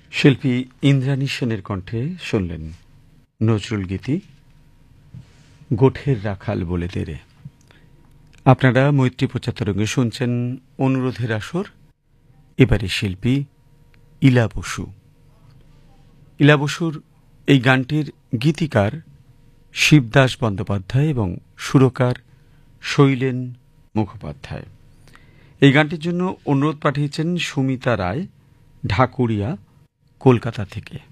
শিল্পী ইন্দ্রাণী সেনের কণ্ঠে শুনলেন নজরুল গীতি গোঠের রাখাল বলে তেরে। আপনারা মৈত্রী ৭৫ শুনছেন অনুরোধের আসর। এবারে শিল্পী ইলা বসু। ইলা বসুর এই গানটির গীতিকার শিবদাস বন্দ্যোপাধ্যায় এবং সুরকার শৈলেন মুখোপাধ্যায়। এই গানটির জন্য অনুরোধ পাঠিয়েছেন সুমিতা রায়, ঢাকুরিয়া, কলকাতা থেকে।